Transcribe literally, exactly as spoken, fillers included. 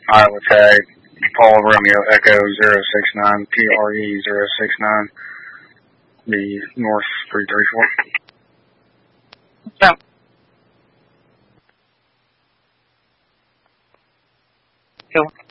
Iowa tag, Paul Romeo Echo zero six nine, P R E zero six nine, the North three three four. So. So.